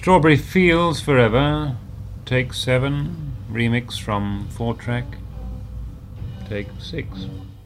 Strawberry Fields Forever, Take 7, remix from 4-track, Take 6.